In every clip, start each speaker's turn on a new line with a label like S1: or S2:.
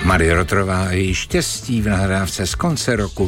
S1: Marie Rotrová a její štěstí v nahrávce z konce roku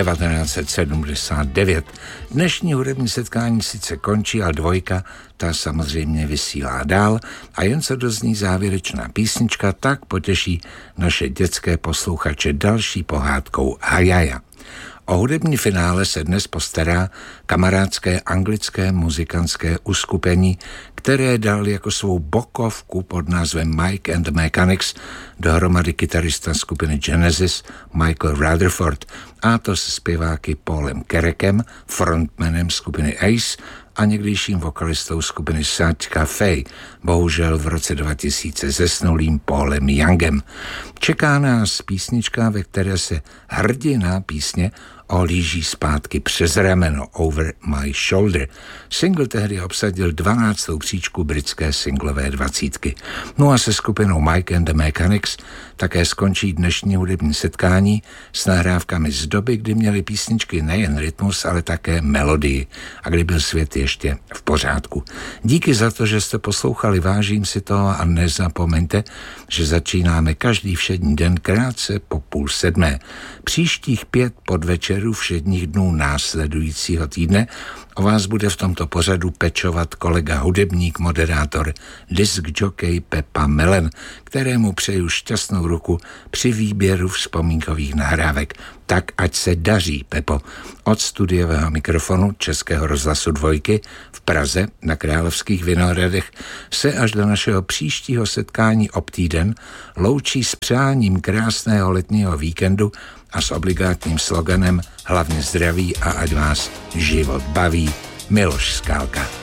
S1: 1979. Dnešní hudební setkání sice končí, ale dvojka ta samozřejmě vysílá dál a jen co dozní závěrečná písnička, tak potěší naše dětské posluchače další pohádkou Hajaja. O hudební finále se dnes postará kamarádské anglické muzikantské uskupení, které dal jako svou bokovku pod názvem Mike and the Mechanics dohromady kytarista skupiny Genesis Michael Rutherford, a to se zpěváky Paulem Kerekem, frontmanem skupiny Ace, a někdejším vokalistou skupiny Such Cafe, bohužel v roce 2000 zesnulým Paulem Youngem. Čeká nás písnička, ve které se hrdina písně ohlíží zpátky přes rameno, Over My Shoulder. Single tehdy obsadil 12. příčku britské singlové 20. No a se skupinou Mike and the Mechanics také skončí dnešní hudební setkání s nahrávkami z doby, kdy měly písničky nejen rytmus, ale také melodii a kdy byl svět ještě v pořádku. Díky za to, že jste poslouchali, vážím si toho a nezapomeňte, že začínáme každý všední den krátce po 6:30. Příštích 5 podvečerů všedních dnů následujícího týdne o vás bude v tomto pořadu pečovat kolega hudebník, moderátor, disk jockey Pepa Melen, kterému přeju šťastnou ruku při výběru vzpomínkových nahrávek. Tak ať se daří, Pepo. Od studiového mikrofonu Českého rozhlasu 2 v Praze na Královských Vinohradech se až do našeho příštího setkání ob týden loučí s přáním krásného letního víkendu a s obligátním sloganem hlavně zdraví a ať vás život baví. Miloš Skálka.